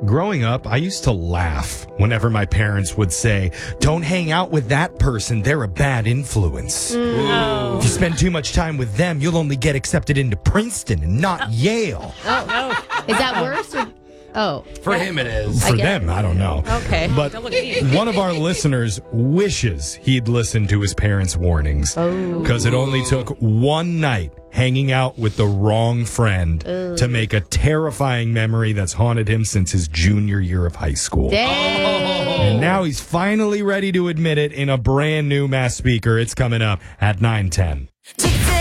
Growing up, I used to laugh whenever my parents would say, "Don't hang out with that person, they're a bad influence. If you spend too much time with them, you'll only get accepted into Princeton and not Yale." Is that worse? For him it is. For them, I don't know. Okay. But one of our listeners wishes he'd listened to his parents' warnings. Because it only took one night hanging out with the wrong friend to make a terrifying memory that's haunted him since his junior year of high school. And now he's finally ready to admit it in a brand new Mass Speaker. It's coming up at 9:10.